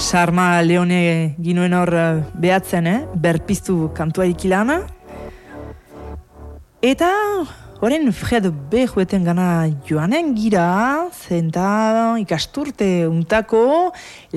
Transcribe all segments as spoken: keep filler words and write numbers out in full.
Sarma Leone ginuen hor behatzen, eh? Berpiztu kantua ikilana. Eta horren Fred Bejueten gana joanen gira, zenta ikasturte untako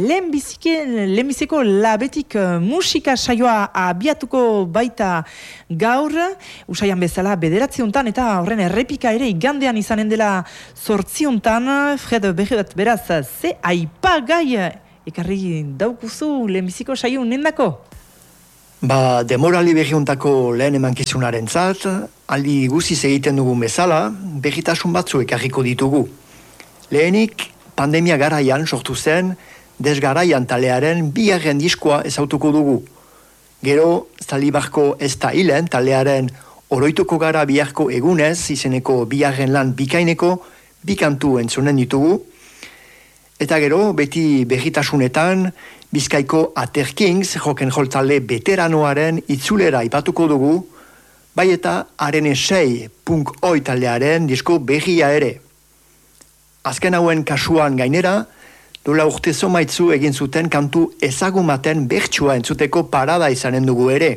lehenbiziko labetik musika saioa abiatuko baita gaur, usaian bezala bederatzi untan, eta horren errepika ere igandean izanen dela zortzi untan. Fred Bejuet beraz, ze aipagai ekarri daukuzu lehenbiziko saio unendako? Ba, demorali behiuntako lehen emankizunaren zat, aldi guziz egiten dugun bezala, behitasun batzu ekarriko ditugu. Lehenik, pandemia garaian sortu zen, desgaraian talearen bigarren diskoa ezautuko dugu. Gero, Zalibarko ez da hilen talearen oroituko gara biharko egunez, izeneko bigarren lan bikaineko, bikantu entzunen ditugu. Eta gero, beti behitasunetan, Bizkaiko Ater Kings, rock'n'roll talde veteranoaren itzulera ipatuko dugu, bai eta Arene sei punk oi taldearen disko berria ere. Azken hauen kasuan gainera, dola urte zomaitzu egin zuten kantu ezagumaten bertsua entzuteko parada izanen dugu ere.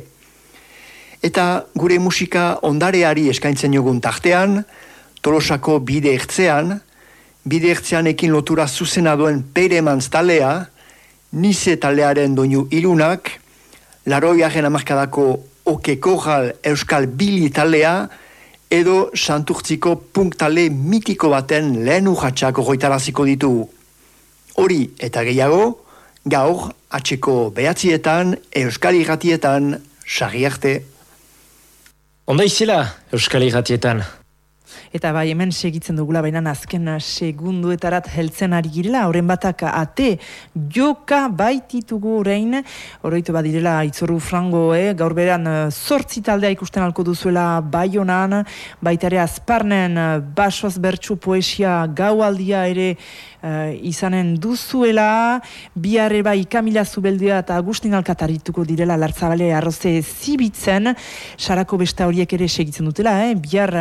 Eta gure musika ondareari eskaintzen jogun tartean, Tolosako bide ertzean, bide ertzean ekin lotura zuzena duen Peiremans taldea, Nize taldearen doinu ilunak, laroiaren amarkadako Oke Korral Euskal Bili taldea, edo Santurtziko punk talde mitiko baten lehen urratxak horretaraziko ditugu. Hori eta gehiago, gaur atxeko behatzietan, Euskal Irratietan, sarri arte. Onda izela Euskal Irratietan. Eta bai, hemen segitzen dugula, baina azken segunduetarat heltzen ari girela, horren batak ate joka baititugu orain, oroitu badirela Itzoru Frango, eh? Gaur beran zortzi taldea ikusten alko duzuela Baionan, baita ere Azparnen basoaz bertsu poesia gaualdia ere uh, izanen duzuela, biharre bai Kamila Zubeldia eta Agustin Alkatarituko direla Lartzabale arroze zibitzen, sarako besta horiek ere segitzen dutela, eh? Bihar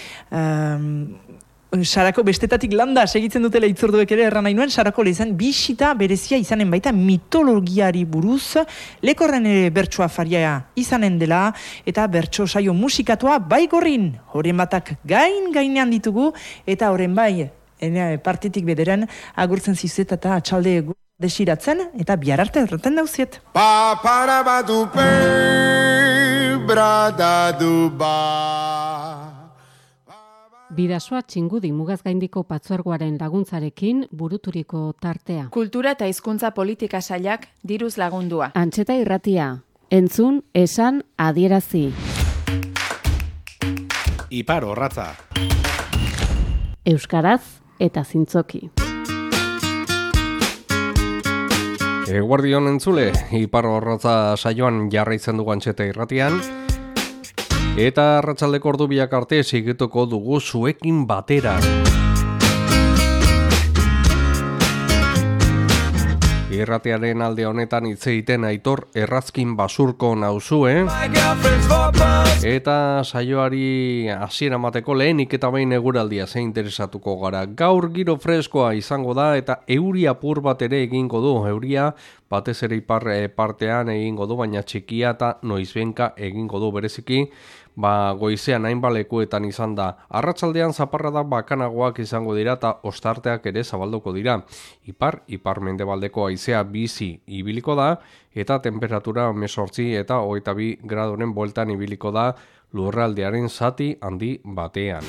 Um, sarako bestetatik landa segitzen dutela itzorduek ere erran nahi nuen, sarako lehizan bisita berezia izanen baita mitologiari buruz, lekorren ere bertsoa faria izanen dela, eta bertso saio musikatua baigorrin, horren batak gain gainean ditugu, eta horren bai ene, partitik bederen agurtzen zizet eta atxalde desiratzen, eta bihar arte erraten dauziet. Pa para batu pe brada du ba. Bidasoa Txingudi Mugazgaindiko Patzuergoaren laguntzarekin buruturiko tartea. Kultura eta hizkuntza politika sailak diruz lagundua. Antxeta irratia, entzun, esan, adierazi. Ipar Orratza. Euskaraz eta zintzoki. Eguerdion entzule, Ipar Orratza saioan jarraitzen dugu Antxeta irratian. Eta arratsaldeko ordu biak arte segituko dugu zuekin batera. Irratiaren alde honetan hitz egiten Aitor Errazkin Basurko nauzue. Eta saioari hasiera emateko lehenik eta behin eguraldia ze interesatuko gara. Gaur giro freskoa izango da eta euri apur bat ere egingo du. Euria batez ere ipar partean egingo du, baina txikia eta noizbenka egingo du bereziki. Ba, goizean hainbalekuetan izan da. Arratsaldean zaparrada bakanagoak izango dira eta ostarteak ere zabalduko dira. Ipar, ipar mendebaldeko haizea bizi ibiliko da eta temperatura hemezortzi eta hogeita bi gradoren bueltan ibiliko da lurraldearen zati handi batean.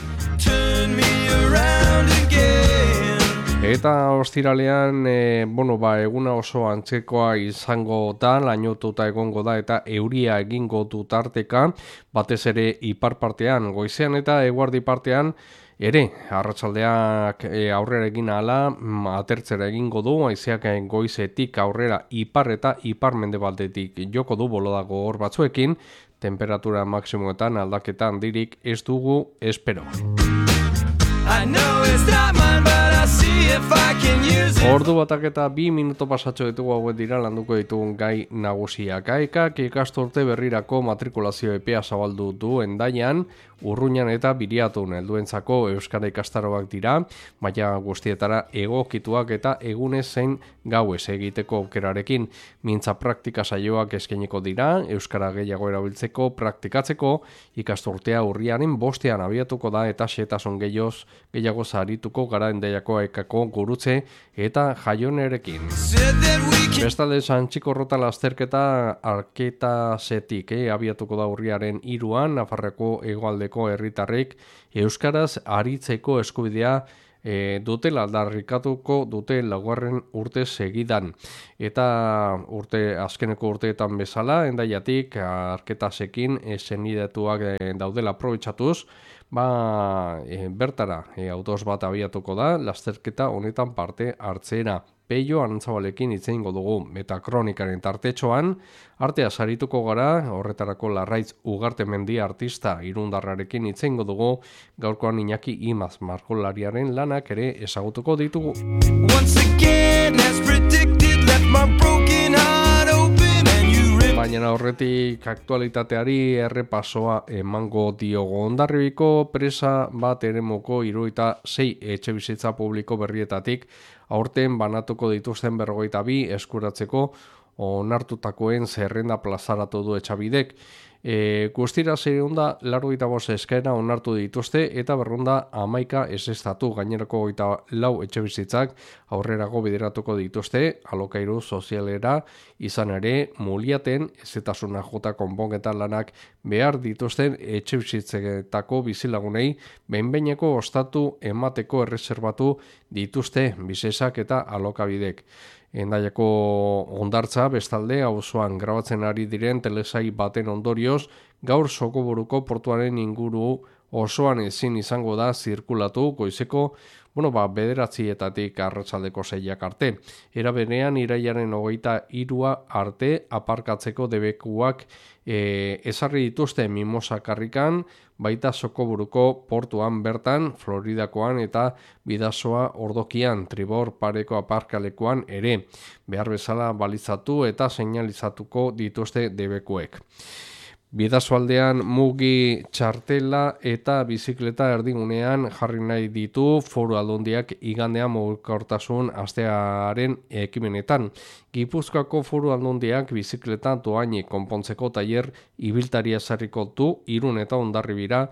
Eta ostiralean, e, bueno, ba, eguna oso antzekoa izango da, lainotuta egongo da eta euria egingo du tarteka, batez ere ipar partean, goizean eta eguardi partean, ere, arratsaldeak e, aurrera egin ahala, atertzera egingo du, haizeak goizetik aurrera ipar eta ipar mendebaldetik joko du bolodago hor batzuekin, temperatura maksimoetan aldaketa handirik ez dugu espero. I know it's not mine, but I Ordu batak eta bi minuto pasatxo ditugu hauet dira landuko ditugun gai nagusiak. Aekak ikasturte berrirako matrikulazio epea zabaldu du Hendaian, Urruñan eta Biriatun helduentzako euskara ikastaroak dira, maila guztietara egokituak eta egunez zein gauez egiteko aukerarekin. Mintza praktika saioak eskainiko dira, euskara gehiago erabiltzeko praktikatzeko, ikasturtea urriaren bostean abiatuko da eta xetasun gehiagoz gehiago zarituko gara Hendaiako Aekako gurutze eta jaionerekin. Bestalde Santxiko Rota lasterketa Arketasetik eh, abiatuko da urriaren hiruan Nafarreko hegoaldeko herritarrek euskaraz aritzeko eskubidea E, dutela aldarrikatuko dute laugarren urte segidan. Eta urte azkeneko urteetan bezala, Hendaiatik Arketasekin e, senidetuak e, daudela aprobetxatuz, ba, e, bertara e, autoz bat abiatuko da, lasterketa honetan parte hartzera. Peio Arantzabalekin hitz egingo dugu eta kronikaren tartetxoan, artea sarituko gara, horretarako Larraitz Ugarte Mendi artista irundarrarekin hitz egingo dugu, gaurkoan Iñaki Imaz margolariaren lanak ere ezagutuko ditugu. Baina horretik aktualitateari errepasoa emango diogo. Hondarribiko presa bat eremoko hirurogeita sei etxebizitza publiko berrietatik aurten banatuko dituzten berrogeita bi eskuratzeko onartutakoen zerrenda plazaratu du Etxabidek. E, guztira zerrenda laurogeita bost eskaera onartu dituzte eta berrunda hamaika ezeztatu gainerako hogeita lau etxebizitzak aurrerago bideratuko dituzte alokairu sozialera izan ere muliaten ezetasuna jota konponketa lanak behar dituzten etxebizitzetako bizilagunei behin-behineko ostatu emateko erreserbatu dituzte bizesak eta alokabidek. Hendaiako hondartza bestalde auzoan grabatzen ari diren telesai baten ondorioz gaur Sokoburuko portuaren inguru osoan ezin izango da zirkulatu goizeko bueno, ba, bederatzietatik arratsaldeko seiak arte. Era berean irailaren hogeita hirua arte aparkatzeko debekuak e, ezarri dituzte Mimosa karrikan, baita Sokoburuko portuan bertan, Floridakoan eta Bidasoa ordokian, Tribor pareko aparkalekuan ere. Behar bezala balizatu eta seinalizatuko dituzte debekuek. Bidasoaldean mugi txartela eta bizikleta erdigunean jarri nahi ditu Foru Aldundiak igandean mugikortasun astearen ekimenetan. Gipuzkoako Foru Aldundiak bizikleta doainik konpontzeko tailer ibiltaria sarriko du Irun eta Hondarribira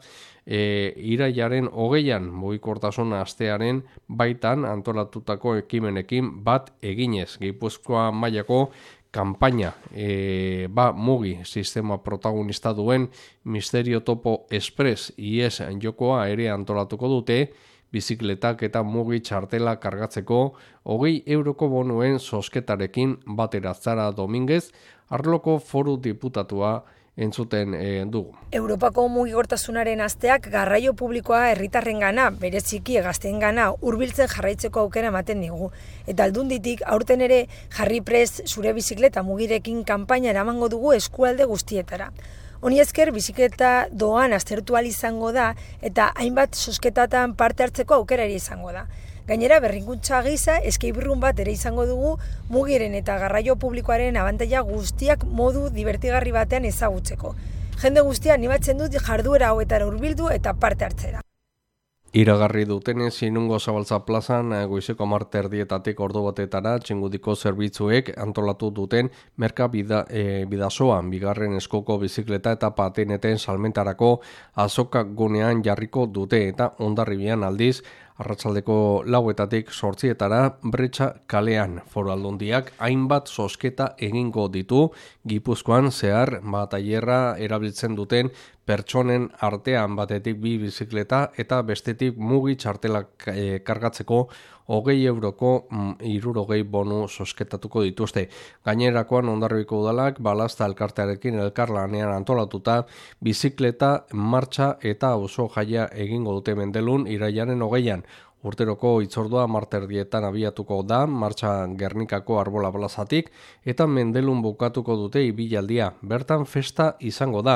e, irailaren hogeian mugikortasun astearen baitan antolatutako ekimenekin bat eginez. Gipuzkoa mailako kanpaina e, ba mugi sistema protagonista duen Misterio Topo Express ies jokoa ere antolatuko dute bizikletak eta mugi txartela kargatzeko hogei euroko bonuen sosketarekin batera. Zara Dominguez, Arloko Foru Diputatua entzuten e, dugu. Europako mugikortasunaren asteak garraio publikoa herritarrengana, bereziki gazteengana hurbiltzen jarraitzeko aukera ematen digu. Eta Aldunditik aurten ere jarri prest zure bizikleta mugirekin kanpaina eramango dugu eskualde guztietara. Honi esker bizikleta doan aztertu ahal izango da eta hainbat sosketatan parte hartzeko aukera ere izango da. Gainera berrikuntza gisa escape room bat ere izango dugu mugiren eta garraio publikoaren abantaila guztiak modu divertigarri batean ezagutzeko. Jende guztia animatzen dut jarduera hauetara hurbildu eta parte hartzera. Iragarri dutenez, Inungo Zabaltza plazan goizeko hamar terdietatik ordu batetara txingudiko zerbitzuek antolatu duten merka bida, e, bidasoan bigarren eskoko bizikleta eta patineten salmentarako azoka gunean jarriko dute eta Hondarribian aldiz arratsaldeko lauetatik sortzietara Bretxa kalean. Foru Aldundiak hainbat sosketa egingo ditu Gipuzkoan zehar bat tailerra erabiltzen duten pertsonen artean batetik bi bizikleta eta bestetik mugi txartela e, kargatzeko hogei euroko hirurogei bonu sosketatuko dituzte. Gainerakoan Hondarribiko udalak balazta elkartearekin elkarlanean antolatuta bizikleta martxa eta auzo jaia egingo dute Mendelun irailaren hogeian. Urteroko itzordua marterdietan abiatuko da, martxa Gernikako Arbola plazatik, eta Mendelun bukatuko dute ibilaldia. Bertan festa izango da.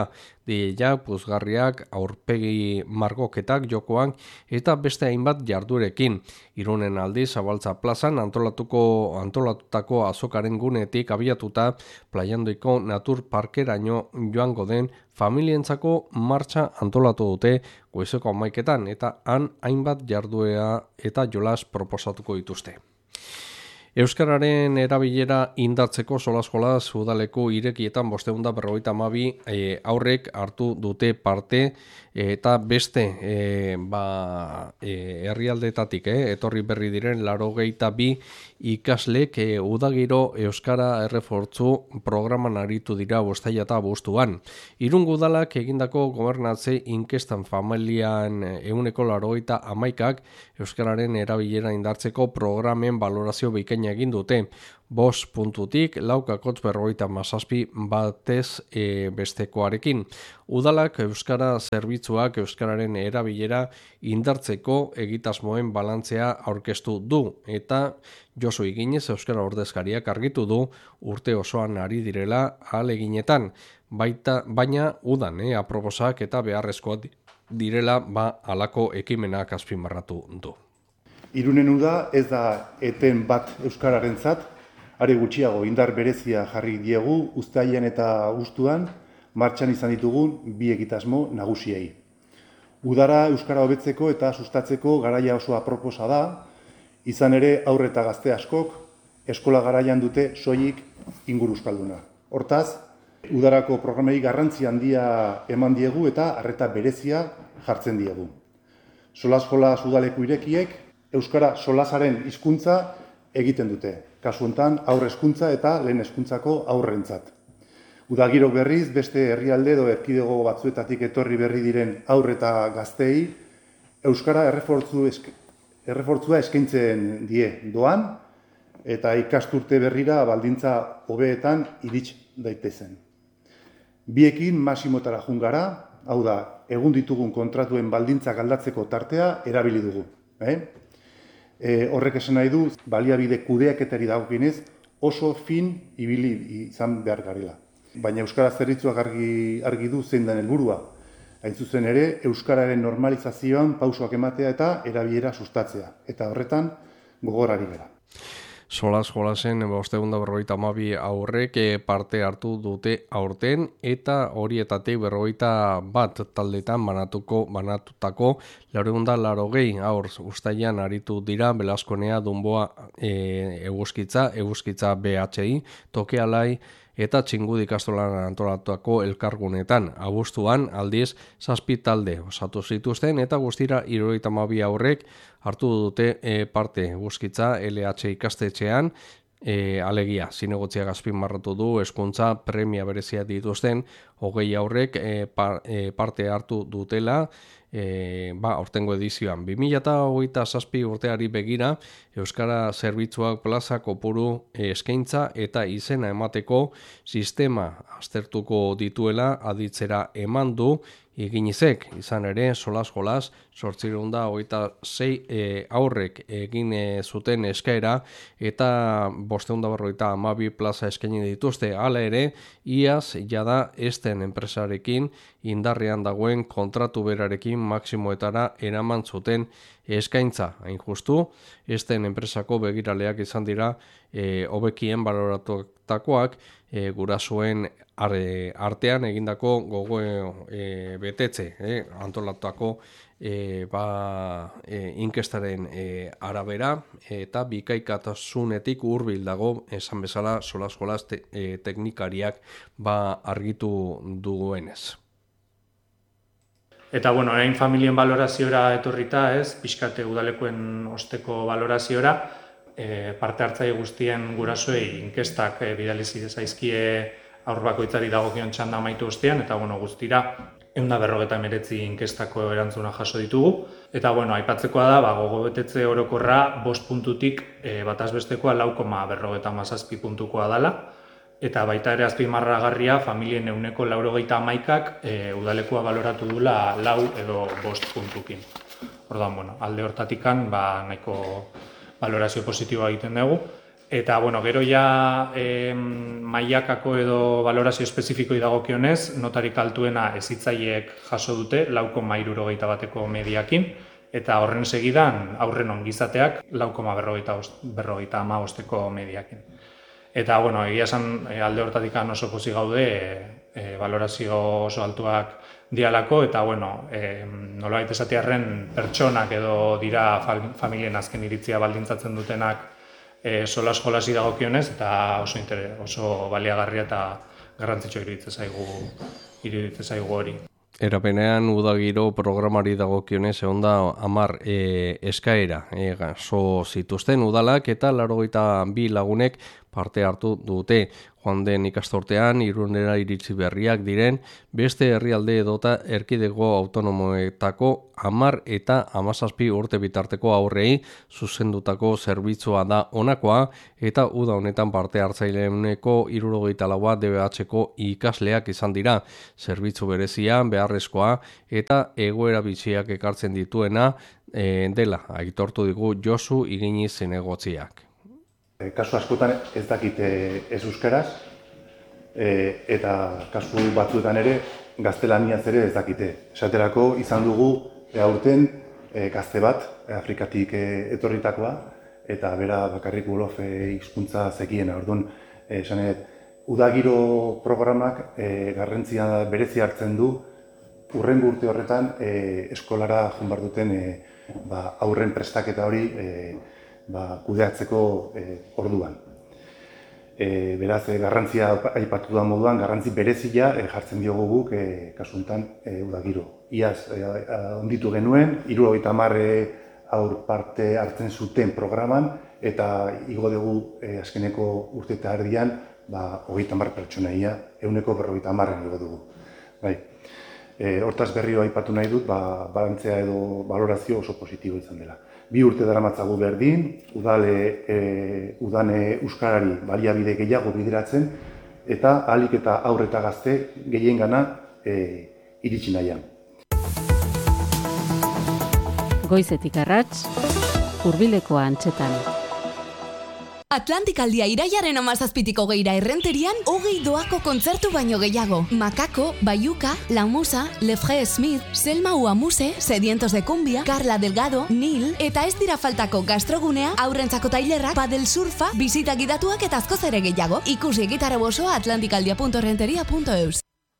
D J-ak, puzgarriak, aurpegi margoketak, jokoak eta beste hainbat jardurekin. Irunen aldiz, Zabaltza plazan antolatuko antolatutako azokaren gunetik abiatuta Plaiandoiko Natur Parkeraino joango den familientzako martxa antolatu dute goizeko hamaiketan eta han hainbat jarduera eta jolas proposatuko dituzte. Euskararen erabilera indartzeko solas-jolas udaleko irekietan bostehun eta berrogeita hamabi e, aurrek hartu dute parte eta beste e, ba, e, herrialdetatik e, etorri berri diren laurogeita bi ikaslek e, udagiro Euskara errefortzu programan aritu dira bostaila eta abuztuan. Irungo udalak egindako gobernatze inkestan familian ehuneko laurogeita hamaikak Euskararen erabilera indartzeko programen valorazio bikaina egin dute. Bost puntutik laukakotz berrogeita mazazpi batez e, bestekoarekin. Udalak Euskara zerbitzuak Euskararen erabilera indartzeko egitasmoen balantzea aurkeztu du eta Josu Iginez Euskara ordezkariak argitu du urte osoan ari direla ahaleginetan, baita, baina udan eh, aproposak eta beharrezkoak direla ba halako ekimenak azpimarratu du. Irunen uda ez da eten bat euskararentzat, are gutxiago indar berezia jarri diegu uztailean eta abuztuan martxan izan ditugun bi egitasmo nagusiei. Udara euskara hobetzeko eta sustatzeko garaia oso aproposa da, izan ere aurre eta gazte askok eskola garaian dute soilik inguru euskalduna. Hortaz, udarako programei garrantzi handia eman diegu eta arreta berezia jartzen diegu. Solas-jolas udaleko irekiek euskara solasaren hizkuntza egiten dute. Kasu honetan aurre hezkuntza eta lehen hezkuntzako aurrentzat. Udagiro berriz beste herrialde edo erkidego batzuetatik etorri berri diren aurre eta gaztei euskara errefortzu esk errefortzua eskaintzen die doan eta ikasturte berrira baldintza hobeetan irits daitezen. Biekin maximotara jun gara, hau da, egun ditugun kontratuen baldintzak aldatzeko tartea erabili dugu. Eh? E, horrek esan nahi du, baliabide kudeaketari dagokienez oso fin ibili izan behar garela. Baina euskara zerbitzuak argi, argi du zein den helburua. Hain zuzen ere, euskararen normalizazioan pausoak ematea eta erabilera sustatzea. Eta horretan gogorari gara. Solas jolasen bostehun eta berrogeita hamabi aurrek parte hartu dute aurten eta horietatik berrogeita bat taldetan banatuko banatutako laurehun eta laurogei aur uztailean aritu dira Belaskonea, Dunboa, e, Eguzkitza, Eguzkitza B H I, Tokealai eta Txingudi ikastolan antolatutako elkargunetan. Abuztuan aldiz zazpi talde osatu zituzten eta guztira hirurogeita hamabi aurrek hartu dute e, parte Eguzkitza L H ikastetxean, e, alegia zinegotziak azpimarratu du hezkuntza premia berezia dituzten hogei aurrek e, par, e, parte hartu dutela e, ba, aurtengo edizioan. bi mila hogeita zazpi urteari begira Euskara zerbitzuak plaza kopuru e, eskaintza eta izena emateko sistema aztertuko dituela aditzera eman du Iginizek, izan ere, solas-jolas, zortziehun eta hogeita sei e, aurrek egin e, zuten eskaera eta bostehun eta berrogeita hamabi plaza eskaini dituzte. Hala ere, iaz jada esten enpresarekin indarrean dagoen kontratu berarekin maksimoetara eraman zuten eskaintza. Hain justu, esten enpresako begiraleak izan dira e, hobekien baloratakoak e, gurasoen Are, artean egindako gogo e, betetze, eh, antolatutako e, ba, e, inkestaren e, arabera eta bikaikatasunetik hurbil dago esan bezala solas-jolas te, e, teknikariak ba, argitu duenez. Eta bueno, orain familien valoraziora etorrita, ez, pixkate udalekoen osteko valoraziora, e, parte hartzaile guztien gurasoei inkestak e, bidali zaizkie aur bakoitzari dagokion txanda amaitu ostean, eta bueno, guztira ehun eta berrogeita hemeretzi inkestako erantzuna jaso ditugu. Eta bueno, aipatzekoa da, ba, gogo betetze orokorra bost puntutik e, batazbestekoa lau koma berrogeita hamazazpi puntukoa dela. Eta baita ere azpimarragarria familien ehuneko laurogeita hamaikak e, udalekoa baloratu dula lau edo bost puntukin. Orduan, bueno, alde hortatikan ba, nahiko valorazio positiboa egiten dugu. Eta, bueno, gero ja e, mailakako edo valorazio espezifiko dagokionez, notarik altuena hezitzaileek jaso dute, lau koma hirurogeita bateko mediakin, eta horren segidan aurren ongizateak lau koma berrogeita hamabosteko mediakin. Eta, bueno, egia esan alde hortatik oso pozik gaude, e, valorazio oso altuak dialako, eta, bueno, e, nolabait esatearren pertsonak edo dira familien azken iritzia baldintzatzen dutenak e, solas jolasi dagokionez, eta oso, inter, oso baliagarria eta garrantzitsua iruditzen zaigu, iruditzen zaigu hori. Erapenean udagiro programari dagokionez egon da hamar e, eskaera e, so zituzten udalak eta laurogeita bi lagunek parte hartu dute. Joan den ikasturtean Irunera iritsi berriak diren beste herrialde edota erkidego autonomoetako hamar eta hamazazpi urte bitarteko aurrei zuzendutako zerbitzua da honakoa eta uda honetan parte hartzaileuneko hirurogeita laua D B H-ko ikasleak izan dira. Zerbitzu berezia, beharrezkoa eta egoera bitxiak ekartzen dituena e, dela, aitortu digu Josu Igini zinegotziak. Kasu askotan ez dakite ez euskaraz, e, eta kasu batzuetan ere gaztelaniaz ere ez dakite. Esaterako izan dugu e, aurten e, gazte bat, e, Afrikatik e, etorritakoa, eta bera bakarrik ulof e, hizkuntza zekiena. Orduan, e, esanet, udagiro programak e, garrantzia berezi hartzen du, urrengo urte horretan e, eskolara joan behar duten e, ba, aurren prestaketa hori e, ba, kudeatzeko e, orduan. E, beraz, e, garrantzia aipatu da moduan, garrantzi berezia e, jartzen diogu guk e, kasuntan e, udagiro. Iaz, e, onditu genuen, hirurogeita hamar e, aur parte hartzen zuten programan, eta igo dugu e, azkeneko urte eta erdian, ba, hogeita hamar pertsonaia, ehuneko berrogeita hamarren igo dugu. Bai. E, hortaz berrio aipatu nahi dut, ba, balantzea edo valorazio oso positibo izan dela. Bi urte daramatzagu berdin, udale, e, udane euskarari baliabide gehiago bideratzen, eta ahalik eta aurre eta gazte gehiengana e, iritsi nahian. Goizetik arrats, hurbilekoa antxetan. Atlantikaldia iraiaren amazazpitiko geira errenterian, hogei doako kontzertu baino gehiago. Makako, Bayuka, La Musa, Lefre Smith, Selma Uamuse, Sedientos de Cumbia, Carla Delgado, Nil, eta ez dira faltako gastrogunea, aurrentzako tailerrak, padel surfa, bisita gidatuak eta askoz ere gehiago. Ikusi gitarra bosoa atlantikaldia punto renteria punto eus.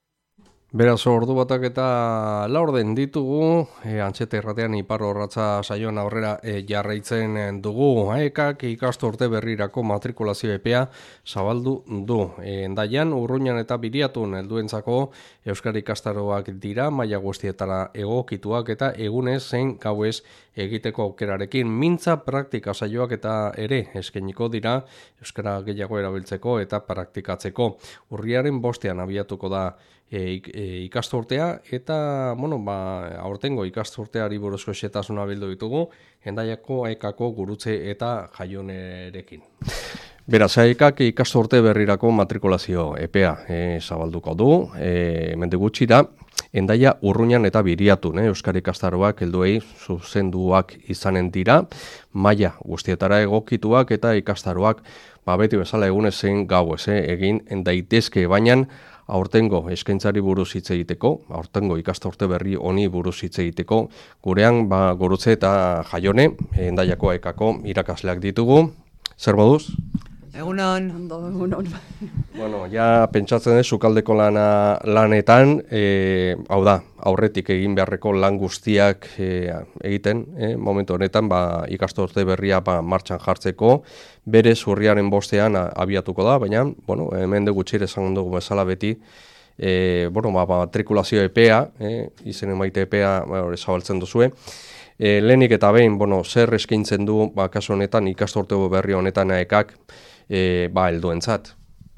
Beraz, ordu batak eta laurden ditugu, e, antxete erratean ipar horratza saioan aurrera e, jarraitzen dugu. Aekak ikasturte berrirako matrikulazio epea zabaldu du. E, endaian, Urruñan eta Biriatun helduentzako euskara ikastaroak dira, maila guztietara egokituak eta egunez zein gauez egiteko aukerarekin. Mintza praktika saioak eta ere eskainiko dira euskara gehiago erabiltzeko eta praktikatzeko. Urriaren bostean abiatuko da E, e, ikasturtea eta bueno, ba, aurtengo ikasturteari buruzko xetasuna bildu ditugu Hendaiako Aekako gurutze eta jaionerekin. Beraz, Aekak ikasturte berrirako matrikulazio epea e, zabalduko du, e, mende gutxi da, Hendaia Urruñan eta Biriatun, eh, euskara ikastaroak helduei zuzenduak izanen dira, maila guztietara egokituak eta ikastaroak ba, beti bezala egunez zein gauez eh, egin daitezke, baina aurtengo eskaintzari buruz hitz egiteko, aurtengo ikasturte berri honi buruz hitz egiteko, gurean ba, gurutze eta jaione, Hendaiako Aekako irakasleak ditugu. Zer moduz? Egunon. Ondo, egunon. Bueno, ja pentsatzen ez, sukaldeko lana, lanetan, e, hau da, aurretik egin beharreko lan guztiak e, egiten, e, momentu honetan, ba, ikasturte berria ba, martxan jartzeko, bere urriaren bostean a, abiatuko da, baina, bueno, hemen dugu txire esan dugu bezala beti, e, bueno, ba, matrikulazio epea, e, izen emaite epea, ba, zabaltzen duzue, e, lehenik eta behin, bueno, zer eskaintzen du, ba, kasu honetan, ikasturte berri honetan Aekak, E, ba, helduentzat.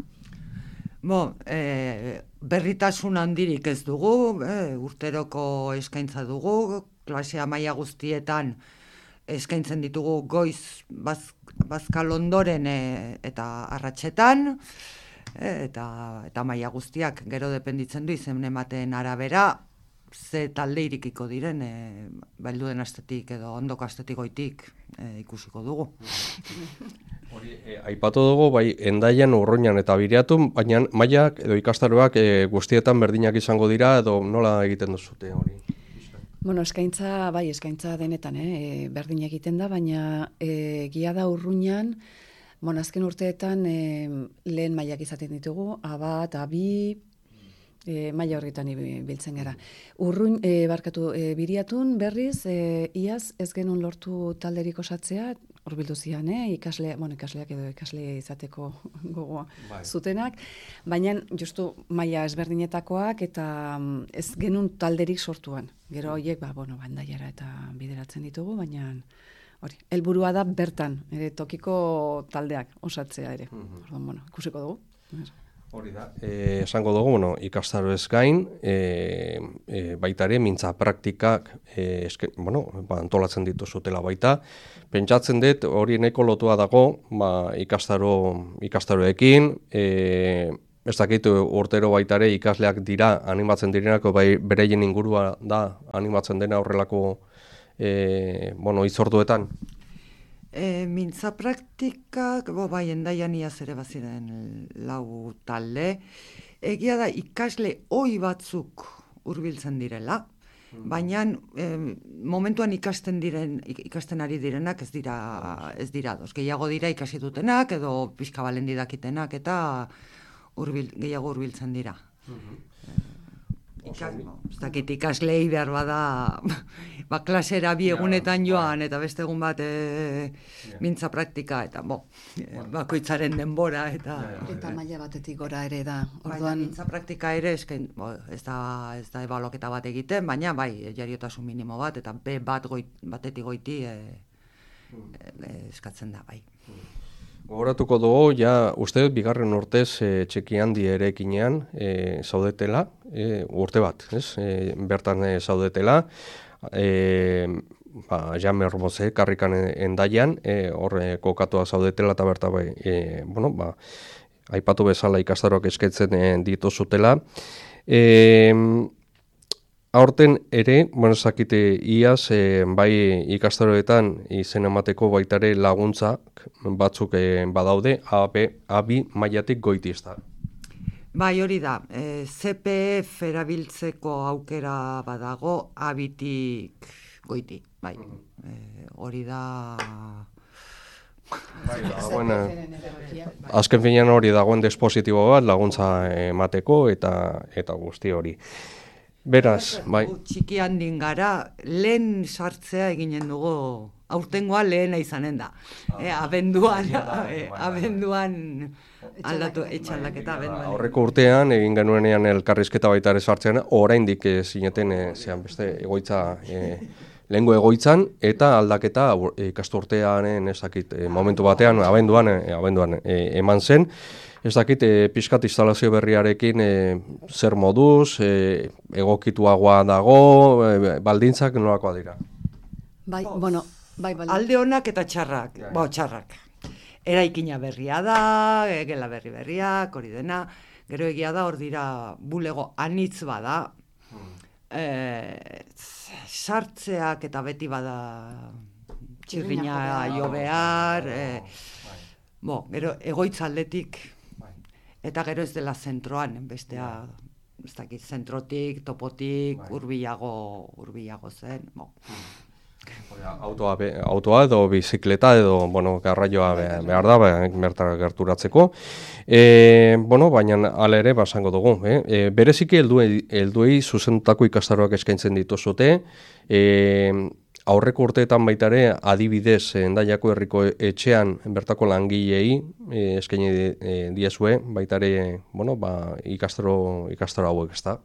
Bo, e, berritasun handirik ez dugu, e, urteroko eskaintza dugu, klasea maila guztietan eskaintzen ditugu goiz baz, bazkal ondoren e, eta arratsetan, e, eta, eta maila guztiak gero dependitzen du izen ematen arabera, ze talde irikiko diren, e, bailduen astetik edo ondoko astetik goitik e, ikusiko dugu. Hori, e, aipatu dugu, bai, Hendaian, Urruñan eta Biriatun, baina mailak edo ikastaroak e, guztietan berdinak izango dira, edo nola egiten duzute hori? Bueno, eskaintza, bai, eskaintza denetan, eh, berdin egiten da, baina e, gia da Urruñan, bueno, azken urteetan e, lehen mailak izaten ditugu, A bat, A bi, E, maila horretan biltzen gara. Urruin, e, barkatu, e, Biriatun berriz, e, iaz ez genuen lortu talderik osatzea, hor bildu zian, eh? Ikasle, bueno, ikasleak edo ikasle izateko gogoa bai. Zutenak, baina justu maila ezberdinetakoak eta ez genuen talderik sortuan. Gero horiek, ba, bueno, bandaiara eta bideratzen ditugu, baina hori, helburua da bertan, ere, tokiko taldeak osatzea ere. Mm-hmm. Orduan, bueno, ikusiko dugu. Hori da, e, esango dugu, bueno, ikastaro ez gain, e, e, baita ere, mintza praktikak e, eske, bueno, ba, antolatzen dituzutela baita. Pentsatzen dut, hori nahiko lotua dago, ba, ikastaro, ikastaroekin, e, ez dakit urtero baita ere ikasleak dira animatzen direnako, bai bereien ingurua da animatzen dena horrelako e, bueno, itzorduetan. E, mintza praktikak, bo, bai, Hendaian iaz ere baziren lau talde, egia da ikasle ohi batzuk hurbiltzen direla, baina e, momentuan ikasten diren ikasten ari direnak ez dira ez dira dos, gehiago dira ikasi dutenak edo pixka balendi dakitenak eta hurbil gehiago hurbiltzen dira. Mm-hmm. Ez dakit ikaslei behar bada ba, klasera bi egunetan joan eta beste egun bat e, mintza praktika eta bo, e, bakoitzaren denbora eta eta maila batetik gora ere da. Orduan mintza praktika ere eskain, bo, ez da ez da ebaluaketa bat egiten, baina bai jariotasun minimo bat eta be bat goit, batetik goiti e, e, eskatzen da bai. Gogoratuko dugu, ja, uste dut, bigarren urtez e, txeki handi ere ekinean e, zaudetela, e, urte bat, ez? E, bertan e, zaudetela, e, ba, Jamer Moze, karrikan Hendaian, e, hor e, kokatua zaudetela eta berta, bai, e, bueno, ba, aipatu bezala ikastaroak esketzen e, dituzutela. E, Aurten ere, bueno, zakite iaz, e, bai ikastaroetan izen emateko baitare laguntzak batzuk e, badaude, A bi mailatik goiti ez da. Bai, hori da, e, C P F erabiltzeko aukera badago, A bitik goiti, bai, e, hori da... Bai, dagoen, azken finean hori dagoen dispositibo bat laguntza emateko eta eta guzti hori. Beraz, bai. Txiki handin gara, lehen sartzea eginen dugu, aurtengoa lehena izanen da. E, abenduan, e, abenduan aldatu etxaldaketa abenduan. Aurreko urtean, egin genuenean elkarrizketa baita ere sartzean, oraindik e, zineten e, zean beste egoitza, e, lehengo egoitzan, eta aldaketa ikasturtearen ezakit e, momentu batean, abenduan, e, abenduan e, eman zen. Ez dakit, e, pixkat instalazio berriarekin e, zer moduz, e, egokituagoa dago, e, baldintzak nolakoa dira? Bai, bo, bueno, bai, bai. Alde honak eta txarrak, ja, bo, txarrak. Eraikina berria da, gela berri berriak, hori dena, gero egia da, hor dira bulego anitz bada, hmm. e, sartzeak eta beti bada txirrina jo behar, e, bo, gero egoitza aldetik, eta gero ez dela zentroan, bestea, ez dakit, zentrotik, topotik, hurbilago, hurbilago zen, bo. Autoa, be, autoa edo bizikleta edo, bueno, garraioa be, behar da, bertara gerturatzeko. E, bueno, baina ala ere basango dugu. Eh? E, bereziki helduei, helduei zuzentutako ikastaroak eskaintzen dituzute, e, aurreko urteetan baita ere adibidez Hendaiako herriko etxean bertako langilei e, eskaini e, diezue baita ere, bueno, ba, ikastaro, ikastaro hauek, ezta?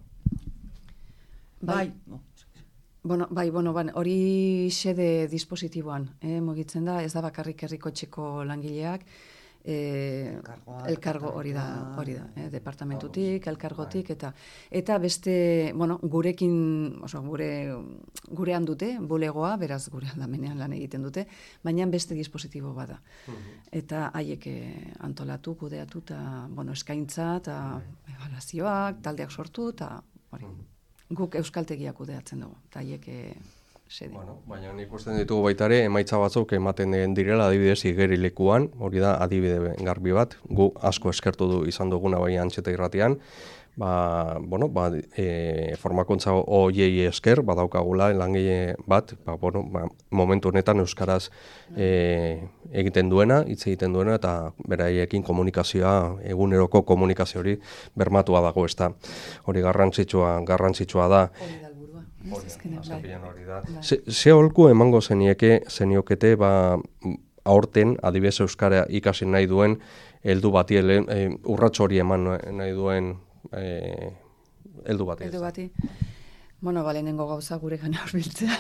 Bai. Bueno, bai, bueno, ban, hori xede dispositiboan, eh, mugitzen da, ez da bakarrik herriko etxeko langileak, eh, elkargo hori da, hori da, eh, departamentutik, elkargotik, eta eta beste, bueno, gurekin, oso, gure, gurean dute, bulegoa, beraz gure aldamenean lan egiten dute, baina beste dispositibo bada. Eta haiek antolatu, kudeatu, eta, bueno, eskaintza, eta evaluazioak, taldeak sortu, eta hori. Guk euskaltegiak kudeatzen dugu, eta haiek xede. Bueno, baina nik usten ditugu baita ere, emaitza batzuk ematen den direla, adibidez, igerilekuan, hori da adibide garbi bat, gu asko eskertu du izan duguna bai Antxeta Irratian, ba, bueno, ba, e, formakuntza hoiei esker, badaukagula langile bat, ba, bueno, ba, momentu honetan euskaraz e, egiten duena, hitz egiten duena, eta beraiekin komunikazioa, eguneroko komunikazio hori bermatua dago, ez da. Hori garrantzitsua, garrantzitsua da. Ze, ze holku emango zenieke, zeniokete, ba, aurten, adibidez euskara ikasi nahi duen, heldu bati, e, urrats hori eman nahi duen Eh, eldu bati. Eldu bati. Bueno, ba, lehenengo gauza gure gana hurbiltzea.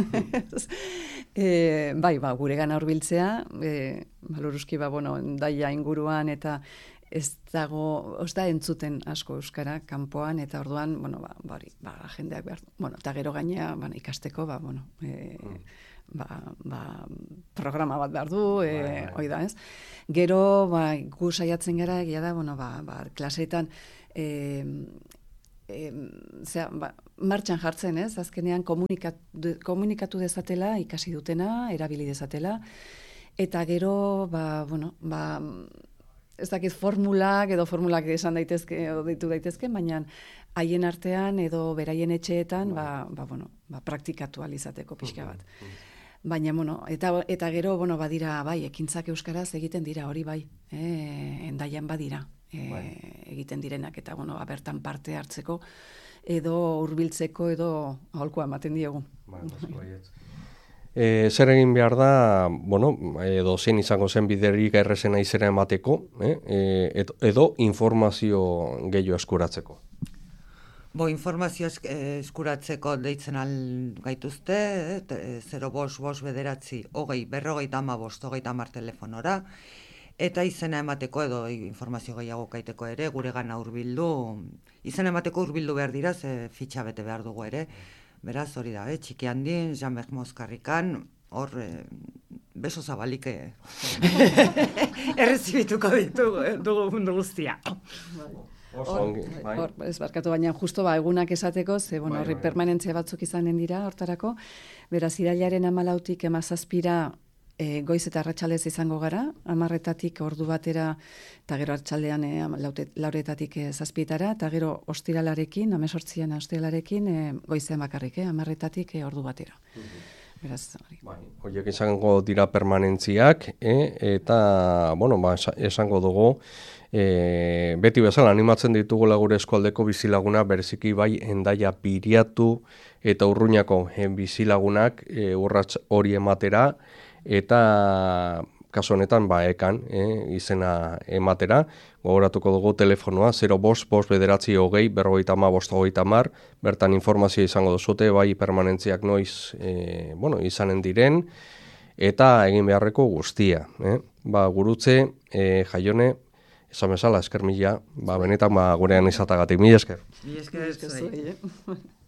e, bai, ba, gure gana hurbiltzea, e, baloruzki, ba, bueno, daia inguruan eta ez dago, ez da entzuten asko euskara kanpoan, eta orduan, bueno, ba, bari, ba, jendeak behar, bueno, eta gero gainea, bueno, ikasteko, ba, bueno, e, mm. ba, ba, programa bat behar du, e, bai, bai. Hoi da, ez? Gero, ba, gu saiatzen gara, egia da, bueno, ba, ba, klaseetan, E, e, zera, ba, martxan jartzen, ez? Azkenean komunikatu, komunikatu dezatela, ikasi dutena, erabili dezatela, eta gero, ba, bueno, ba, ez dakit formulak edo formulak esan daitezke, edo deitu daitezke, baina haien artean edo beraien etxeetan, ba, ba, bueno, ba, praktikatu alizateko pixka bat. Baina, bueno, eta, eta gero, bueno, badira, bai, ekintzak euskaraz egiten dira, hori bai, e, endaian badira. E, egiten direnak eta bueno, bertan parte hartzeko edo hurbiltzeko edo aholkua ematen diegu. E, zer egin behar da, bueno, edo zein izango zen biderik errezena izera emateko, eh? e, edo informazio gehiago eskuratzeko? Bo, informazio eskuratzeko deitzen al gaituzte, eh? zero bost, bost bederatzi, hogei, berrogeita ama bost, hogeita hamar telefonora, eta izena emateko edo informazio gehiago kaiteko ere, gure gana hurbildu, izena emateko hurbildu behar dira, ze fitxa bete behar dugu ere, beraz hori da, eh? Txiki handin, Jean-Berg Mozkarrikan, hor eh, beso zabalik eh? errezibituko ditugu, eh? dugu mundu guztia. Hor, hor, ez barkatu, baina justo ba, egunak esateko, ze bueno, horri permanentzia batzuk izanen dira hortarako, beraz irailaren hamalautik hamazazpira E, goiz eta arratsaldez izango gara, hamarretatik ordu batera, eta gero arratsaldean e, lauretatik e, zazpietara, eta gero ostiralarekin, hemezortzian ostiralarekin, e, goizean bakarrik, eh, hamarretatik e, ordu batera. Beraz, hori. Bai, horiek izango dira permanentziak, eh, eta, bueno, ba, esango dugu, e, beti bezala animatzen ditugula gure eskualdeko bizilaguna, bereziki bai Hendaia Biriatu eta Urruñako e, bizilagunak e, urrats hori ematera, eta kasu honetan ba ekan eh, izena ematera, gogoratuko dugu telefonoa zero bost, bost bederatzi hogei, berrogeita ama, bost hogeita hamar, bertan informazio izango duzute, bai permanentziak noiz eh, bueno, izanen diren, eta egin beharreko guztia. Eh? Ba, gurutze, eh, Jaione, esan bezala, esker mila, ba, benetan ba, gurean izatagatik, mila esker. Mila esker, esker,